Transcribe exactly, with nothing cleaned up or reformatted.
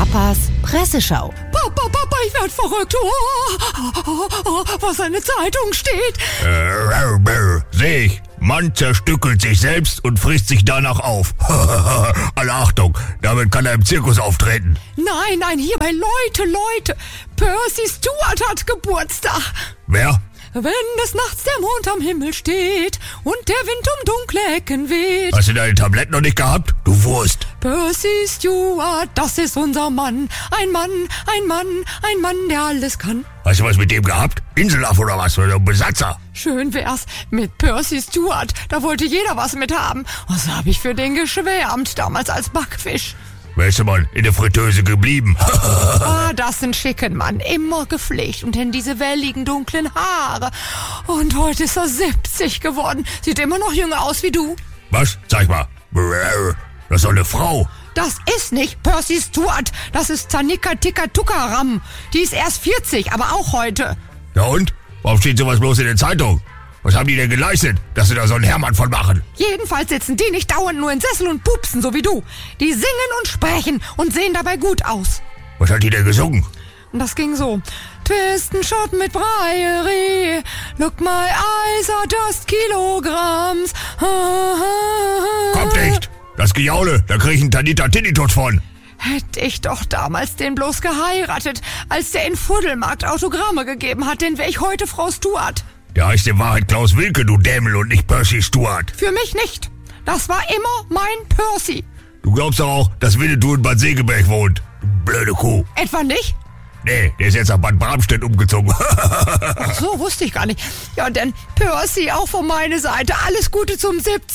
Papas Presseschau. Papa, Papa, ich werd verrückt. Oh, oh, oh, was eine Zeitung steht. Äh, seh ich. Mann zerstückelt sich selbst und frisst sich danach auf. Alle Achtung, damit kann er im Zirkus auftreten. Nein, nein, hier bei Leute, Leute. Percy Stewart hat Geburtstag. Wer? Wenn des Nachts der Mond am Himmel steht und der Wind um dunkle Ecken weht. Hast du deine Tabletten noch nicht gehabt? Du Wurst. Percy Stewart, das ist unser Mann. Ein Mann, ein Mann, ein Mann, der alles kann. Hast du was mit dem gehabt? Inselaff oder was? Oder ein Besatzer? Schön wär's mit Percy Stewart. Da wollte jeder was mit haben. Was hab ich für den geschwärmt, damals als Backfisch. Wärst du mal in der Fritteuse geblieben? Ah, das ist ein schicken Mann. Immer gepflegt und in diese welligen, dunklen Haare. Und heute ist er siebzig geworden. Sieht immer noch jünger aus wie du. Was? Zeig mal. Das ist doch eine Frau. Das ist nicht Percy Stewart. Das ist Zanika Tika Tukaram. Die ist erst vierzig, aber auch heute. Ja und? Warum steht sowas bloß in der Zeitung? Was haben die denn geleistet, dass sie da so einen Hermann von machen? Jedenfalls sitzen die nicht dauernd nur in Sessel und pupsen, so wie du. Die singen und sprechen und sehen dabei gut aus. Was hat die denn gesungen? Und das ging so. Twist and shot mit Breierie. Look my eyes are just kilograms. Kommt nicht! Das Gejaule, da krieg ich einen Tanita Tinnitus von. Hätte ich doch damals den bloß geheiratet, als der in Fuddelmarkt Autogramme gegeben hat, den wär ich heute Frau Stewart. Der heißt in Wahrheit Klaus Wilke, du Dämel, und nicht Percy Stewart. Für mich nicht. Das war immer mein Percy. Du glaubst doch auch, dass Winnetou in Bad Segeberg wohnt. Du blöde Kuh. Etwa nicht? Nee, der ist jetzt nach Bad Bramstedt umgezogen. Ach so, wusste ich gar nicht. Ja, denn Percy auch von meiner Seite. Alles Gute zum siebzig.